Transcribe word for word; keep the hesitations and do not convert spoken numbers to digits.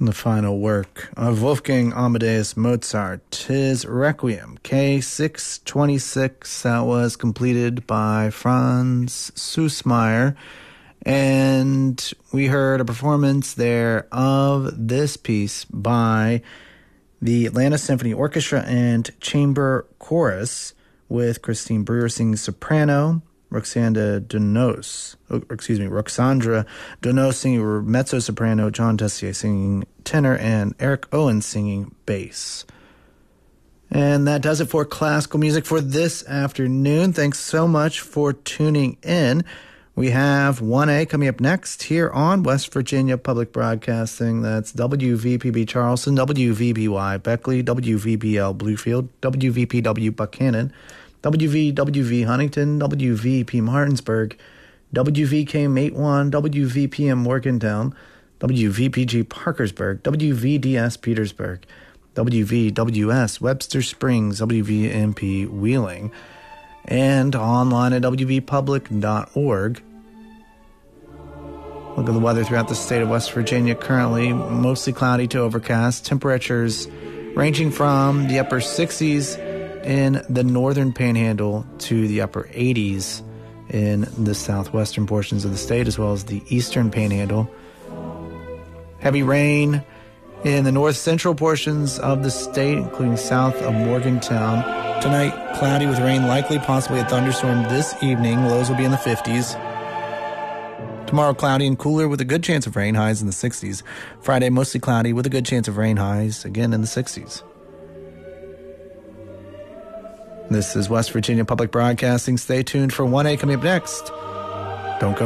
The final work of Wolfgang Amadeus Mozart, his Requiem, K six twenty-six, that was completed by Franz Süssmayr. And we heard a performance there of this piece by the Atlanta Symphony Orchestra and Chamber Chorus, with Christine Brewer singing soprano, Roxandra Donos, oh, excuse me, Roxandra Donos singing mezzo-soprano, John Tessier singing tenor, and Eric Owen singing bass. And that does it for classical music for this afternoon. Thanks so much for tuning in. We have one A coming up next here on West Virginia Public Broadcasting. That's W V P B Charleston, W V B Y Beckley, W V B L Bluefield, W V P W Buchanan, W V W V Huntington, W V P Martinsburg, W V K Matewan, W V P M Morgantown, W V P G Parkersburg, W V D S Petersburg, W V W S Webster Springs, W V M P Wheeling, and online at W V public dot org. Look at the weather throughout the state of West Virginia. Currently, mostly cloudy to overcast. Temperatures ranging from the upper sixties in the northern panhandle to the upper eighties in the southwestern portions of the state, as well as the eastern panhandle. Heavy rain in the north central portions of the state, including south of Morgantown. Tonight, cloudy with rain, likely possibly a thunderstorm this evening. Lows will be in the fifties. Tomorrow, cloudy and cooler with a good chance of rain, highs in the sixties. Friday, mostly cloudy with a good chance of rain, highs again in the sixties. This is West Virginia Public Broadcasting. Stay tuned for one A coming up next. Don't go